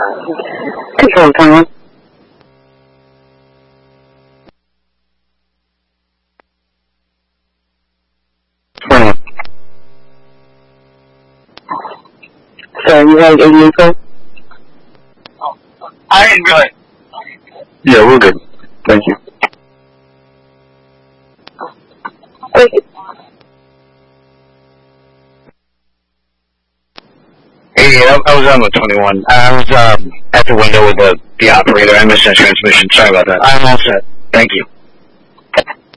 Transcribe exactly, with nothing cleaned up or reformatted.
Control tower. So you have eighty-eight code? I didn't really. Yeah, we're good. Thank you. Wait. Hey, I, I was on the twenty-one. I was um, at the window with the, the operator. I missed that transmission. Sorry about that. I'm all set. Thank you.